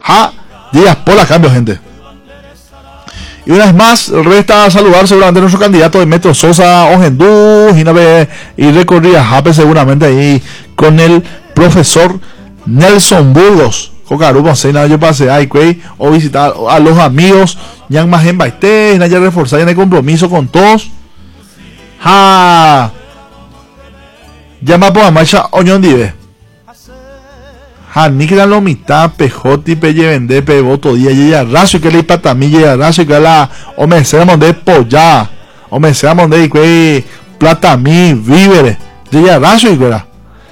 Díaz por la cambio, gente. Y una vez más, resta saludar seguramente a nuestro candidato de Metro Sosa, Ogendú, y recorría Jape seguramente ahí con el profesor Nelson Burgos. Cocarupa, yo pasé ahí, o visitar a los amigos, ya más en Baité, ya reforzar en el compromiso con todos. Llama por la marcha Oñón Dive. Ni que la mitad, Pejoti, Pelle Vende, Pevoto, Día, y Racio, que le patamilla, Racio, que la Omecemos de Polla, Omecemos de Platamí, Víveres, ya Racio, y que era.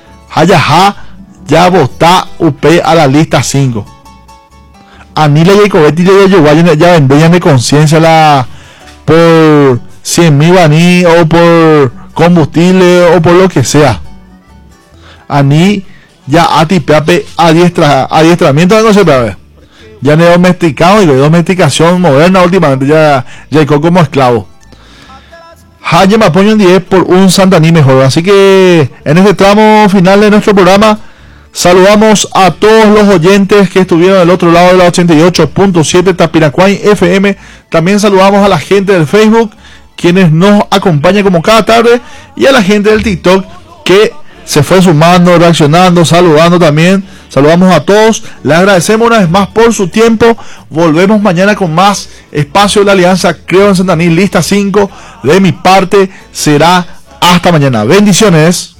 Ya vota UP a la lista 5. Anila y Cobetti ya vendían de conciencia por 100.000 baní o por combustible o por lo que sea. Ani ya atipeape adiestramiento no se puede. Ya ne domesticado y de domesticación moderna últimamente ya llegó como esclavo. Haye me apoyo en 10 por un Santaní mejor. Así que en este tramo final de nuestro programa saludamos a todos los oyentes que estuvieron del otro lado de la 88.7 Tapiracuay FM. También saludamos a la gente del Facebook, quienes nos acompañan como cada tarde, y a la gente del TikTok que se fue sumando, reaccionando, saludando también. Saludamos a todos, les agradecemos una vez más por su tiempo. Volvemos mañana con más Espacio de la Alianza, creo en Santaní, lista 5. De mi parte será hasta mañana. Bendiciones.